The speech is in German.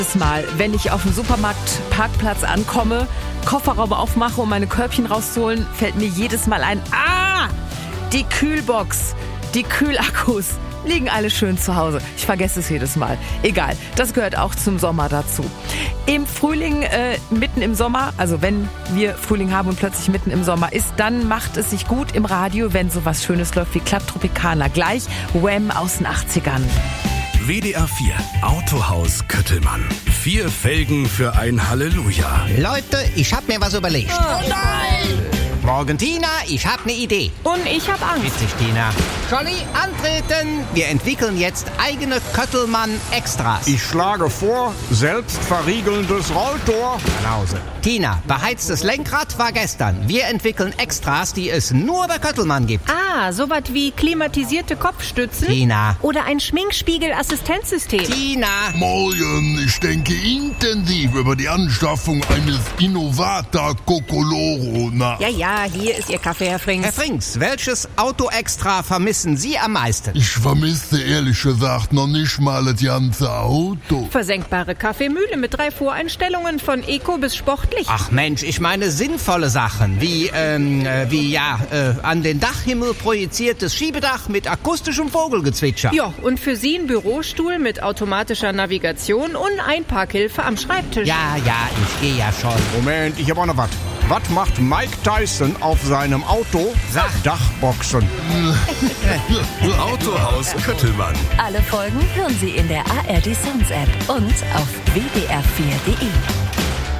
Mal, wenn ich auf dem Supermarktparkplatz ankomme, Kofferraum aufmache, um meine Körbchen rauszuholen, fällt mir jedes Mal ein, die Kühlbox, die Kühlakkus liegen alle schön zu Hause. Ich vergesse es jedes Mal. Egal, das gehört auch zum Sommer dazu. Im Frühling, mitten im Sommer, also wenn wir Frühling haben und plötzlich mitten im Sommer ist, dann macht es sich gut im Radio, wenn sowas Schönes läuft wie Club Tropicana. Gleich Wham aus den 80ern. WDR 4 Autohaus Köttelmann. 4 Felgen für ein Halleluja. Leute, ich hab mir was überlegt. Oh nein! Morgen, Tina, ich hab ne Idee. Und ich hab Angst. Witzig, Tina. Scholli, antreten. Wir entwickeln jetzt eigene Köttelmann-Extras. Ich schlage vor, selbstverriegelndes Rolltor. Banause. Tina, beheiztes Lenkrad war gestern. Wir entwickeln Extras, die es nur bei Köttelmann gibt. Sowas wie klimatisierte Kopfstützen? Tina. Oder ein Schminkspiegel-Assistenzsystem? Tina. Morgen, ich denke intensiv über die Anschaffung eines Innovata Cocoloro nach. Ja, hier ist Ihr Kaffee, Herr Frings. Herr Frings, welches Auto-Extra vermissen Sie am meisten? Ich vermisse ehrlich gesagt noch nicht mal das ganze Auto. Versenkbare Kaffeemühle mit 3 Voreinstellungen von Eco bis sportlich. Ach Mensch, ich meine sinnvolle Sachen, wie an den Dachhimmel projiziertes Schiebedach mit akustischem Vogelgezwitscher. Ja, und für Sie ein Bürostuhl mit automatischer Navigation und Einparkhilfe am Schreibtisch. Ja, ich gehe ja schon. Moment, ich hab auch noch was. Was macht Mike Tyson auf seinem Auto? Sag. Dachboxen. Autohaus Köttelmann. Alle Folgen hören Sie in der ARD Sounds App und auf wdr4.de.